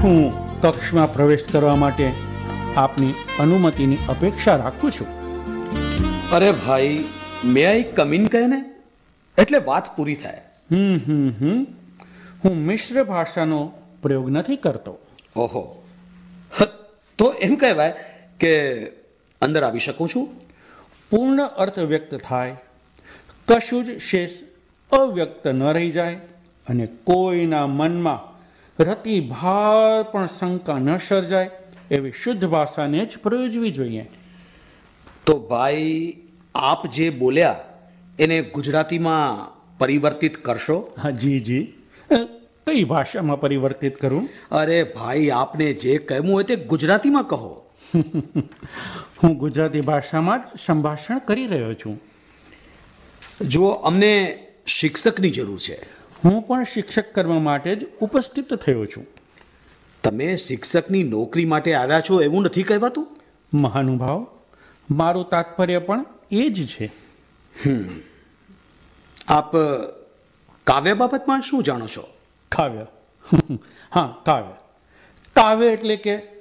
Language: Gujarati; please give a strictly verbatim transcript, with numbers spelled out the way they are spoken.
હું કક્ષમાં પ્રવેશ કરવા માટે આપની અનુમતિની અપેક્ષા રાખું છું. અરે ભાઈ, મે આઈ કમ ઇન કહે ને, એટલે વાત પૂરી થાય. હમ હમ હમ હું મિશ્ર ભાષાનો પ્રયોગ નથી કરતો. ઓહો, હ, તો એમ કહેવાય કે અંદર આવી શકું છું? પૂર્ણ અર્થ વ્યક્ત થાય, કશું જ શેષ અવ્યક્ત ન રહી જાય અને કોઈના મનમાં રતિ ભાર પણ શંકા ન સર્જાય એવી શુદ્ધ ભાષાને જ પ્રયોજવી જોઈએ. તો ભાઈ, આપ જે બોલ્યા એને ગુજરાતીમાં પરિવર્તિત કરશો? હા જી જી અ, કઈ ભાષામાં પરિવર્તિત કરું? અરે ભાઈ, આપને જે કહેવું હોય તે ગુજરાતીમાં કહો. હું ગુજરાતી ભાષામાં જ સંભાષણ કરી રહ્યો છું. જો અમને શિક્ષકની જરૂર છે. હું પણ શિક્ષક કરવા માટે જ ઉપસ્થિત થયો છું. તમે શિક્ષકની નોકરી માટે આવ્યા છો એવું નથી કહેવાતું? મહાનુભાવ, મારું તાત્પર્ય પણ એ જ છે. આપ કાવ્ય બાબતમાં શું જાણો છો? કાવ્ય હા કાવ્ય કાવ્ય એટલે કે